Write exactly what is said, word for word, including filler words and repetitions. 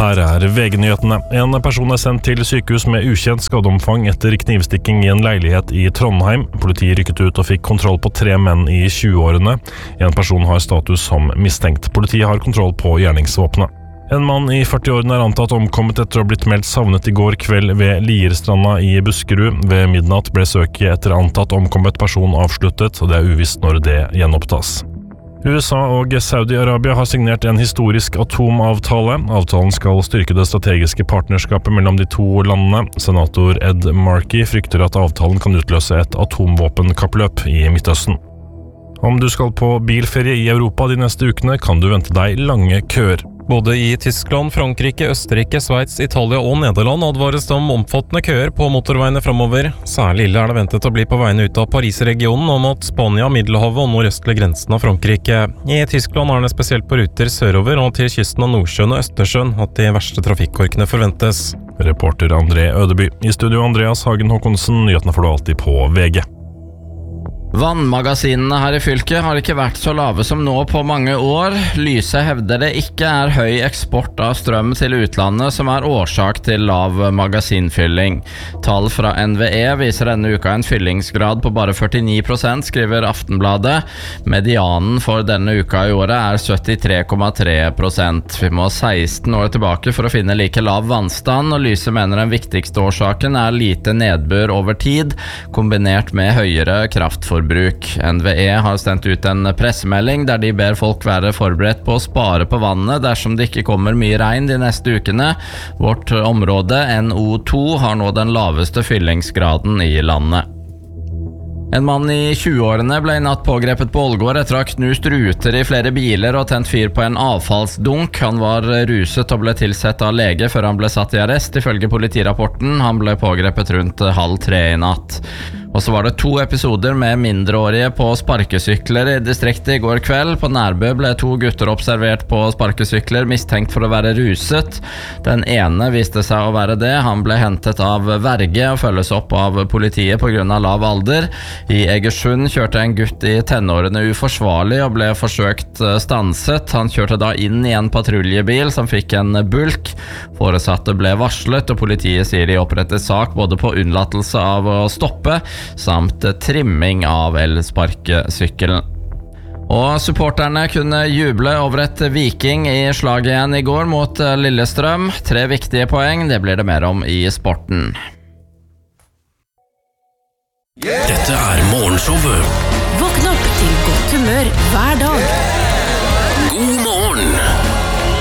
Her er V G-nyhetene. En person er sendt til sykehus med ukjent skadeomfang etter knivstikking i en leilighet i Trondheim. Politiet rykket ut og fikk kontroll på tre menn i tjueårene. En person har status som mistenkt. Politiet har kontroll på gjerningsvåpenet. En mann i førtiårene er antatt omkommet etter å ha blitt meldt savnet i går kveld ved Lierstranda i Buskerud. Ved midnatt ble søket etter antatt omkommet person avsluttet, og det er uvisst når det gjenopptas. U S A og Saudi-Arabia har signert en historisk atomavtale. Avtalen skal styrke det strategiske partnerskapet mellom de to landene. Senator Ed Markey frykter at avtalen kan utløse et atomvåpenkappløp i Midtøsten. Om du skal på bilferie i Europa de neste ukene, kan du vente deg lange køer. Både i Tyskland, Frankrike, Østerrike, Sveits, Italia og Nederland advares det om omfattende køer på motorveiene fremover. Særlig ille er det ventet å bli på veiene ut av Paris-regionen og mot Spania, Middelhavet og nordøstlige grensen av Frankrike. I Tyskland er det spesielt på ruter sørover og til kysten av Nordsjøen og Østersjøen at de verste trafikkorkene forventes. Reporter André Ødeby. I studio Andreas Hagen Håkonsen, nyhetene får du alltid på V G. Vannmagasinene her i fylket har ikke vært så lave som nå på mange år. Lyse hevder det ikke er høy eksport av strøm til utlandet som er årsak til lav magasinfylling. Tall fra N V E viser denne uka en fyllingsgrad på bare førtini prosent, skriver Aftenbladet. Medianen for denne uka i året er syttitre komma tre prosent. Vi må seksten år tilbake for å finne like lav vannstand, og Lyse mener den viktigste årsaken er lite nedbør over tid, kombinert med høyere kraftforbruk. N V E har sendt ut en pressemelding der de ber folk være forberedt på å spare på vannet dersom det ikke kommer mye regn de neste ukene. Vårt område, N O to, har nå den laveste fyllingsgraden i landet. En mann i tjueårene ble i natt pågrepet på Ålgård etter å ha knust ruter i flere biler og tent fyr på en avfallsdunk. Han var ruset og ble tilsett av lege før han ble satt i arrest, ifølge politirapporten. Han ble pågrepet rundt halv tre i natt. Og så var det to episoder med mindreårige på sparkesykler i distriktet i går kveld. På Nærbø ble to gutter observert på sparkesykler mistenkt for å være ruset. Den ene viste seg å være det. Han ble hentet av verge og følges opp av politiet på grunn av lav alder. I Egersund kjørte en gutt i tenårene uforsvarlig og ble forsøkt stanset. Han kjørte da inn i en patruljebil som fikk en bulk. Foresatte ble varslet, og politiet sier de opprettet sak både på unnlatelse av å stoppe samt trimming av elsparkesykkelen. Og supporterne kunne juble over et Viking i slaget igjen i går mot Lillestrøm. Tre viktige poeng, det blir det mer om i sporten. Dette er morgenshowet. Våkn opp til godt humør hver dag.